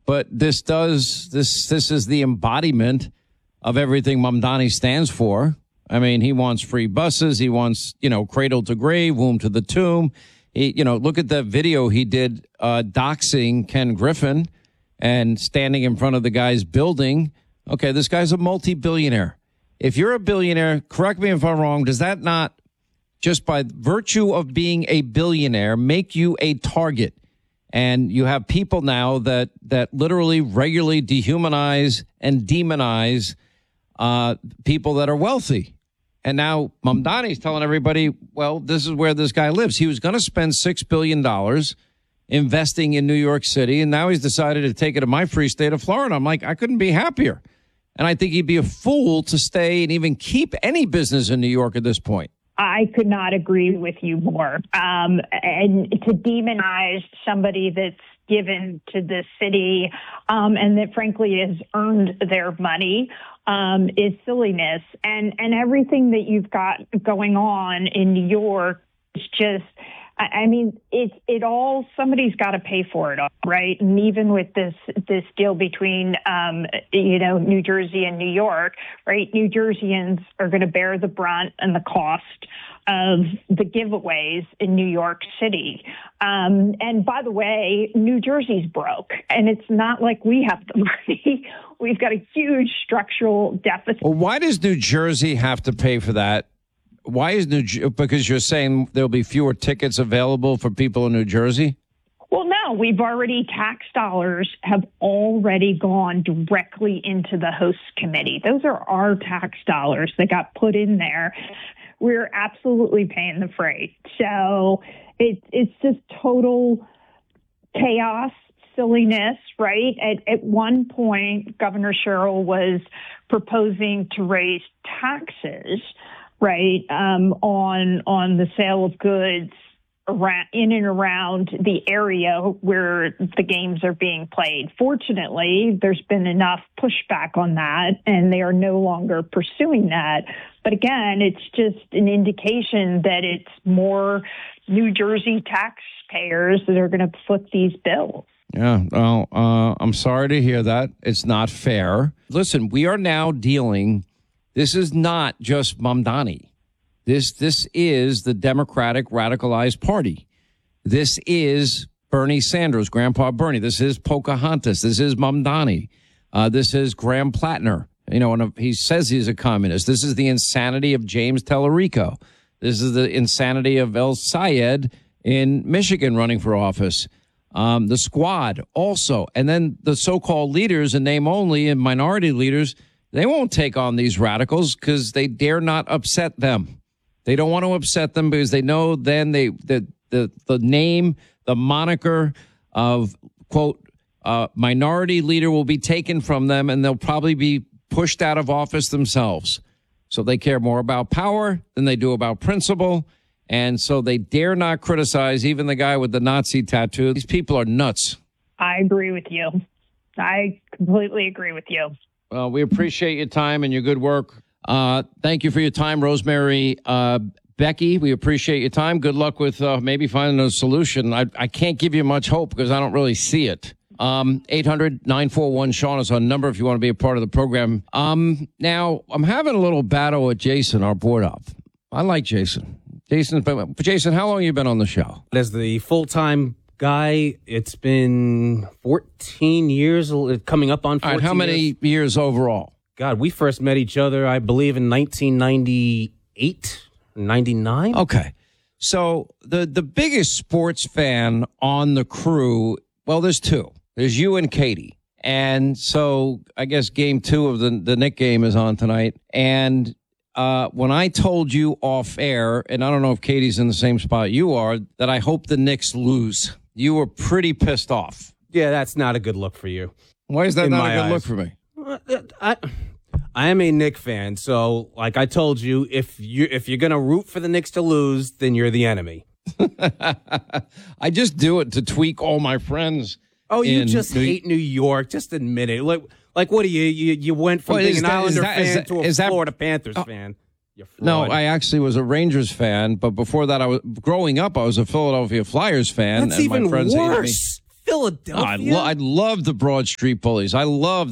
but this is the embodiment of everything Mamdani stands for. I mean, he wants free buses. He wants, cradle to grave, womb to the tomb. Look at the video he did doxing Ken Griffin and standing in front of the guy's building. Okay, this guy's a multi-billionaire. If you're a billionaire, correct me if I'm wrong, does that not, just by virtue of being a billionaire, make you a target? And you have people now that literally regularly dehumanize and demonize people that are wealthy. And now Mamdani's telling everybody, well, this is where this guy lives. He was going to spend $6 billion investing in New York City, and now he's decided to take it to my free state of Florida. I'm like, I couldn't be happier. And I think he'd be a fool to stay and even keep any business in New York at this point. I could not agree with you more. And to demonize somebody that's given to the city and that, frankly, has earned their money is silliness. And everything that you've got going on in New York is just, I mean, it all, somebody's got to pay for it all, right? And even with this deal between, New Jersey and New York, right? New Jerseyans are going to bear the brunt and the cost of the giveaways in New York City. And by the way, New Jersey's broke, and it's not like we have the money. We've got a huge structural deficit. Well, why does New Jersey have to pay for that? Why is because you're saying there'll be fewer tickets available for people in New Jersey? Well, no, tax dollars have already gone directly into the host committee. Those are our tax dollars that got put in there. We're absolutely paying the freight. So it's just total chaos, silliness, right? At one point, Governor Sherrill was proposing to raise taxes, right, on the sale of goods in and around the area where the games are being played. Fortunately, there's been enough pushback on that, and they are no longer pursuing that. But again, it's just an indication that it's more New Jersey taxpayers that are going to foot these bills. Yeah, well, I'm sorry to hear that. It's not fair. Listen, we are now dealing. This is not just Mamdani. This is the Democratic Radicalized Party. This is Bernie Sanders, Grandpa Bernie. This is Pocahontas. This is Mamdani. This is Graham Plattner. And he says he's a communist. This is the insanity of James Tellerico. This is the insanity of El Sayed in Michigan running for office. The Squad also. And then the so-called leaders, in name only, and minority leaders, they won't take on these radicals because they dare not upset them. They don't want to upset them because they know then the name, the moniker of, quote, minority leader will be taken from them, and they'll probably be pushed out of office themselves. So they care more about power than they do about principle. And so they dare not criticize even the guy with the Nazi tattoo. These people are nuts. I agree with you. I completely agree with you. Well, we appreciate your time and your good work. Thank you for your time, Rosemary. Becky, we appreciate your time. Good luck with maybe finding a solution. I can't give you much hope because I don't really see it. 800-941-SEAN is our number if you want to be a part of the program. Now, I'm having a little battle with Jason, our board op. I like Jason. Jason, how long have you been on the show? As the full-time guy, it's been 14 years, coming up on 14 All right, how many years overall? God, we first met each other, I believe, in 1998, 99. Okay. So the biggest sports fan on the crew, well, there's two. There's you and Katie. And so I guess game 2 of the Knick game is on tonight. And when I told you off air, and I don't know if Katie's in the same spot you are, that I hope the Knicks lose, you were pretty pissed off. Yeah, that's not a good look for you. Why is that not a good look for me? I am a Knicks fan, so like I told you, if you're gonna root for the Knicks to lose, then you're the enemy. I just do it to tweak all my friends. Oh, you just hate New York. Just admit it. Like what do you went from being an Islander fan to a Florida Panthers fan. No, I actually was a Rangers fan, but before that, growing up, I was a Philadelphia Flyers fan. That's and my even friends worse. Philadelphia? I love the Broad Street Bullies. I love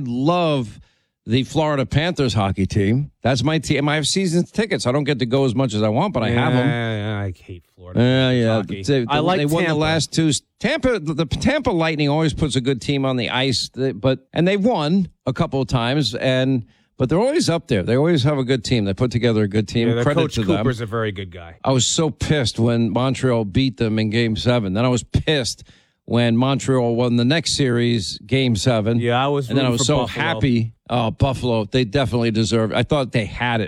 the Florida Panthers hockey team. That's my team. I have season tickets. I don't get to go as much as I want, but I have them. I hate Florida. Yeah. I like they won Tampa. the last two. The Tampa Lightning always puts a good team on the ice, and they've won a couple of times, but they're always up there. They always have a good team. They put together a good team. Yeah, Credit Coach to them. Cooper's a very good guy. I was so pissed when Montreal beat them in Game 7. Then I was pissed when Montreal won the next series, Game 7. Yeah, I was. And then I was so Buffalo. happy. Oh, Buffalo, they definitely deserve it. I thought they had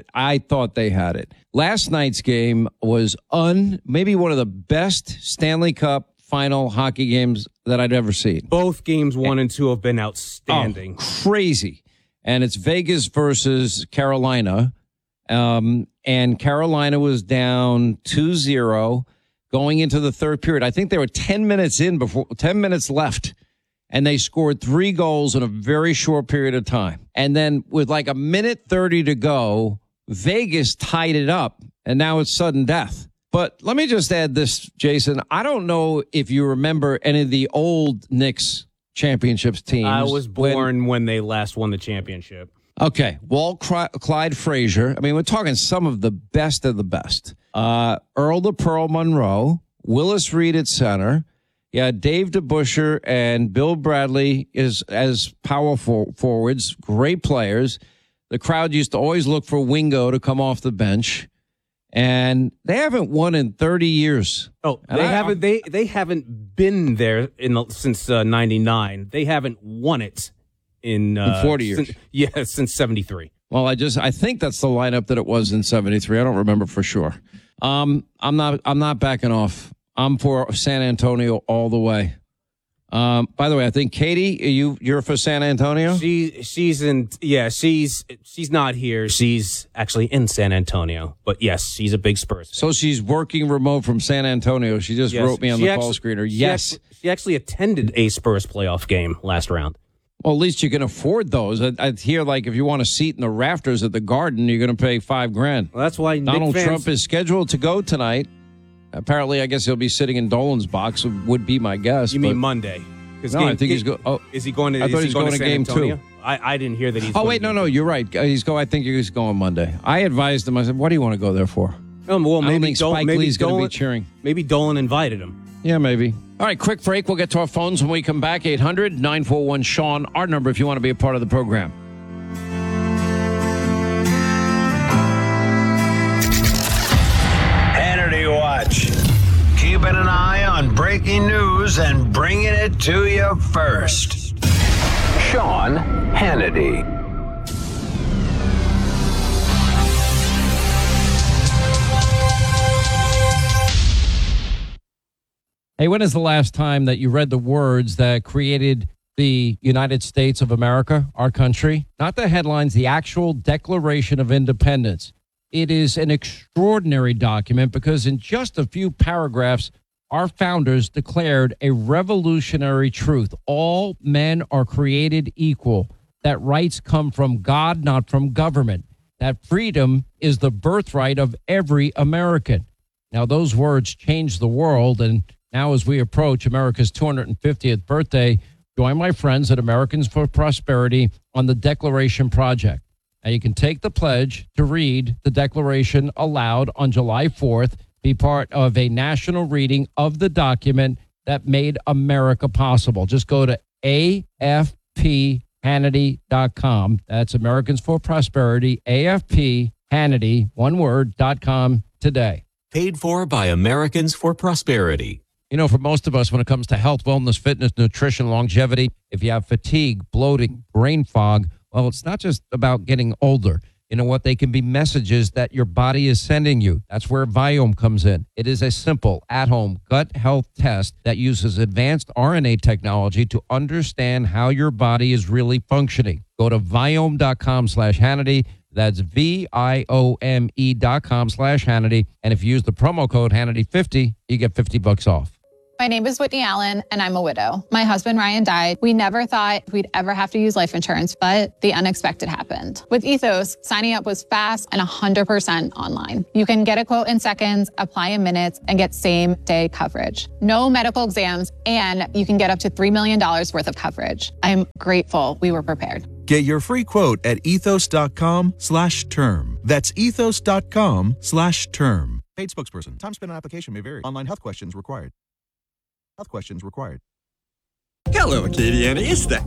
it. Last night's game was maybe one of the best Stanley Cup final hockey games that I'd ever seen. Both games 1 and 2 have been outstanding. Oh, crazy. And it's Vegas versus Carolina. And Carolina was down 2-0 going into the third period. I think they were 10 minutes left. And they scored 3 goals in a very short period of time. And then with like a minute 30 to go, Vegas tied it up. And now it's sudden death. But let me just add this, Jason. I don't know if you remember any of the old Knicks championships teams. I was born when they last won the championship. Okay. Walt Clyde Frazier. I mean, we're talking some of the best of the best. Earl the Pearl Monroe, Willis Reed at center. Yeah, Dave DeBusschere and Bill Bradley as power forwards, great players. The crowd used to always look for Wingo to come off the bench, and they haven't won in 30 years. Oh, they haven't. They haven't been there since '99. They haven't won it in 40 years. Since '73. Well, I think that's the lineup that it was in '73. I don't remember for sure. I'm not backing off. I'm for San Antonio all the way. By the way, I think Katie, you're for San Antonio? She's not here. She's actually in San Antonio. But yes, she's a big Spurs fan. So she's working remote from San Antonio. She just wrote me on the call screener. Yes. She actually attended a Spurs playoff game last round. Well, at least you can afford those. I'd hear like if you want a seat in the rafters at the Garden, you're going to pay $5,000. Well, that's why Donald Trump is scheduled to go tonight. Apparently, I guess he'll be sitting in Dolan's box, would be my guess. You mean Monday? No, I think he's going. Oh, is he going to? I thought he's going to San game Antonio? 2. I didn't hear that he's. Oh wait, no, you're right. I think he's going Monday. I advised him. I said, "What do you want to go there for?" Well, I don't think Spike Lee's going to be cheering. Maybe Dolan invited him. Yeah, maybe. All right, quick break. We'll get to our phones when we come back. 800-941-SEAN, our number if you want to be a part of the program. Hannity Watch. Keeping an eye on breaking news and bringing it to you first. Sean Hannity. Hey, when is the last time that you read the words that created the United States of America, our country? Not the headlines, the actual Declaration of Independence. It is an extraordinary document because in just a few paragraphs, our founders declared a revolutionary truth. All men are created equal. That rights come from God, not from government. That freedom is the birthright of every American. Now, those words changed the world, and now as we approach America's 250th birthday, join my friends at Americans for Prosperity on the Declaration Project. Now, you can take the pledge to read the Declaration aloud on July 4th, be part of a national reading of the document that made America possible. Just go to AFPHannity.com. That's Americans for Prosperity, AFPHannity, one word, .com today. Paid for by Americans for Prosperity. You know, for most of us, when it comes to health, wellness, fitness, nutrition, longevity, if you have fatigue, bloating, brain fog, well, it's not just about getting older. You know what? They can be messages that your body is sending you. That's where Viome comes in. It is a simple, at-home gut health test that uses advanced RNA technology to understand how your body is really functioning. Go to Viome.com/Hannity. That's VIOME.com/Hannity. And if you use the promo code Hannity50, you get $50 off. My name is Whitney Allen, and I'm a widow. My husband, Ryan, died. We never thought we'd ever have to use life insurance, but the unexpected happened. With Ethos, signing up was fast and 100% online. You can get a quote in seconds, apply in minutes, and get same-day coverage. No medical exams, and you can get up to $3 million worth of coverage. I'm grateful we were prepared. Get your free quote at ethos.com/term. That's ethos.com/term. Paid spokesperson. Time spent on application may vary. Online health questions required. Health questions required. Hello, Acadiana. It's the...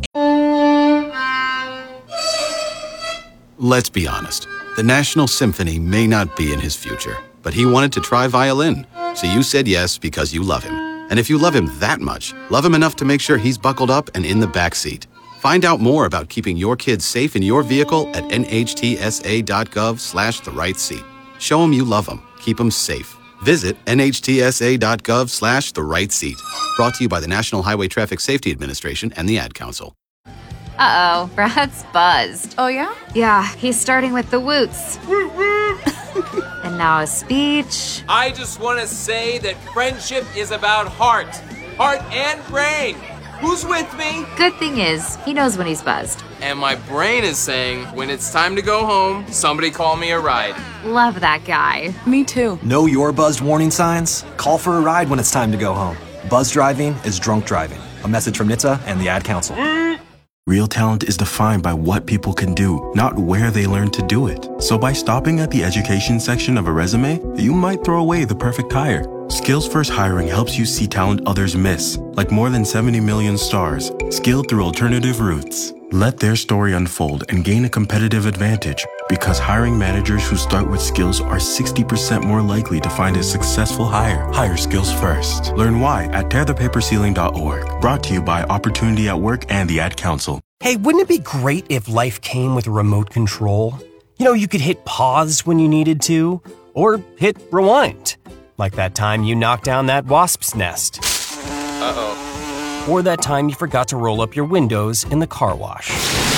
Let's be honest. The National Symphony may not be in his future, but he wanted to try violin. So you said yes because you love him. And if you love him that much, love him enough to make sure he's buckled up and in the back seat. Find out more about keeping your kids safe in your vehicle at nhtsa.gov/the-right-seat. Show them you love them. Keep them safe. Visit nhtsa.gov/the-right-seat. Brought to you by the National Highway Traffic Safety Administration and the Ad Council. Uh-oh, Brad's buzzed. Oh, yeah? Yeah, he's starting with the woots. And now a speech. I just want to say that friendship is about heart and brain. Who's with me? Good thing is, he knows when he's buzzed. And my brain is saying, when it's time to go home, somebody call me a ride. Love that guy. Me too. Know your buzzed warning signs? Call for a ride when it's time to go home. Buzz driving is drunk driving. A message from NHTSA and the Ad Council. Real talent is defined by what people can do, not where they learn to do it. So by stopping at the education section of a resume, you might throw away the perfect hire. Skills First Hiring helps you see talent others miss, like more than 70 million stars, skilled through alternative routes. Let their story unfold and gain a competitive advantage, because hiring managers who start with skills are 60% more likely to find a successful hire. Hire skills first. Learn why at tearthepaperceiling.org. Brought to you by Opportunity at Work and the Ad Council. Hey, wouldn't it be great if life came with a remote control? You know, you could hit pause when you needed to, or hit rewind. Like that time you knocked down that wasp's nest. Uh-oh. Or that time you forgot to roll up your windows in the car wash.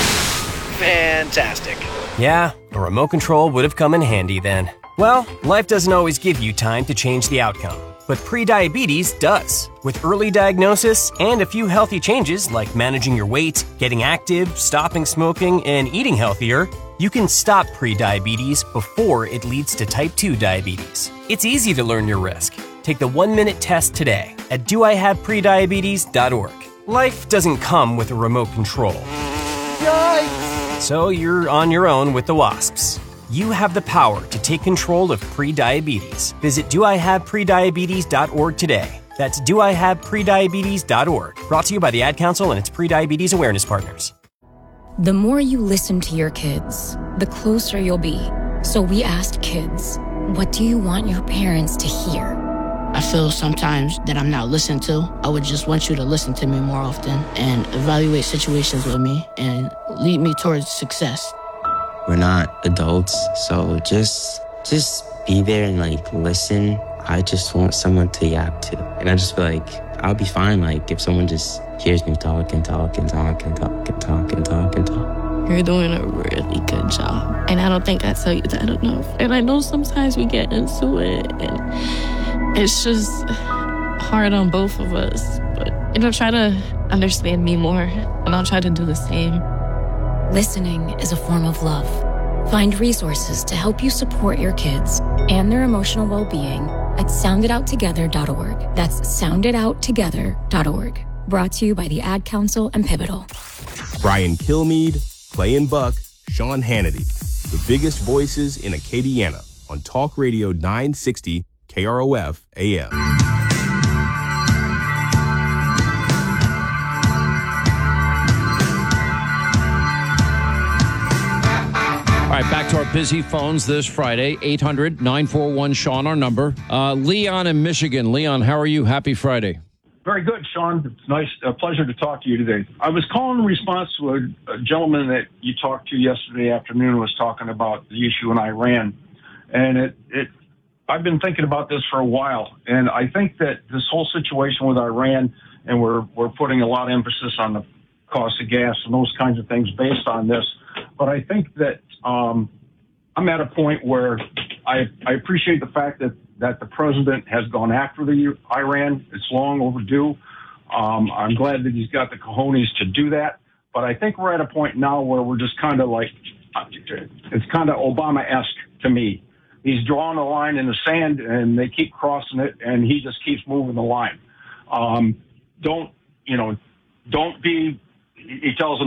Fantastic. Yeah, a remote control would have come in handy then. Well, life doesn't always give you time to change the outcome, but prediabetes does. With early diagnosis and a few healthy changes like managing your weight, getting active, stopping smoking, and eating healthier, you can stop prediabetes before it leads to type 2 diabetes. It's easy to learn your risk. Take the 1-minute test today at doihaveprediabetes.org. Life doesn't come with a remote control. Yikes! So you're on your own with the wasps. You have the power to take control of prediabetes. Visit doihaveprediabetes.org today. That's doihaveprediabetes.org. Brought to you by the Ad Council and its prediabetes awareness partners. The more you listen to your kids, the closer you'll be. So we asked kids, what do you want your parents to hear? I feel sometimes that I'm not listened to. I would just want you to listen to me more often and evaluate situations with me and lead me towards success. We're not adults, so just be there and listen. I just want someone to yap to. And I just feel like I'll be fine if someone just hears me talk and talk and talk and talk and talk and talk and talk. You're doing a really good job. And I don't think I tell you that enough. And I know sometimes we get into it and it's just hard on both of us. But try to understand me more and I'll try to do the same. Listening is a form of love. Find resources to help you support your kids and their emotional well-being at soundidouttogether.org. That's soundidouttogether.org. Brought to you by the Ad Council and Pivotal. Brian Kilmeade, Clay and Buck, Sean Hannity. The biggest voices in Acadiana on Talk Radio 960 KROF AM. All right, back to our busy phones this Friday, 800-941-SEAN, our number. Leon in Michigan. Leon, how are you? Happy Friday. Very good, Sean. It's a pleasure to talk to you today. I was calling in response to a gentleman that you talked to yesterday afternoon was talking about the issue in Iran. And I've been thinking about this for a while. And I think that this whole situation with Iran, and we're putting a lot of emphasis on the cost of gas and those kinds of things based on this. But I think that I'm at a point where I appreciate the fact that that the president has gone after the Iran. It's long overdue. I'm glad that he's got the cojones to do that. But I think we're at a point now where we're just kind of like, it's kind of Obama-esque to me. He's drawing a line in the sand, and they keep crossing it, and he just keeps moving the line. Don't be, he tells them,